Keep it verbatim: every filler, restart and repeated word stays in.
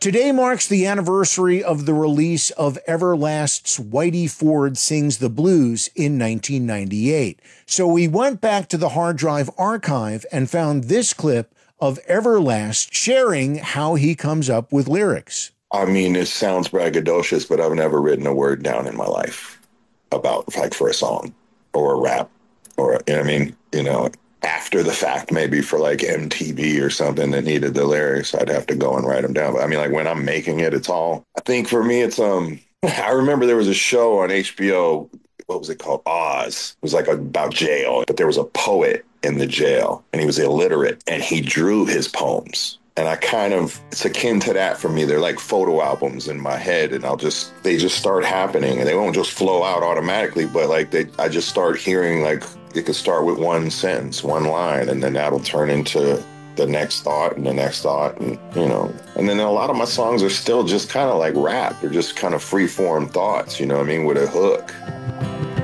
Today marks the anniversary of the release of Everlast's Whitey Ford Sings the Blues in nineteen ninety-eight. So we went back to the hard drive archive and found this clip of Everlast sharing how he comes up with lyrics. I mean, it sounds braggadocious, but I've never written a word down in my life about, like, for a song or a rap or, you know what I mean? You know, after the fact, maybe for like M T V or something that needed the lyrics, I'd have to go and write them down. But I mean, like when I'm making it, it's all, I think for me, it's, um, I remember there was a show on H B O, what was it called? Oz. It was like about jail, but there was a poet in the jail and he was illiterate and he drew his poems. And I kind of, it's akin to that for me. They're like photo albums in my head and I'll just, they just start happening and they won't just flow out automatically, but like they, I just start hearing like, it could start with one sentence, one line, and then that'll turn into the next thought and the next thought. And, you know, and then a lot of my songs are still just kind of like rap. They're just kind of free form thoughts, you know what I mean, with a hook.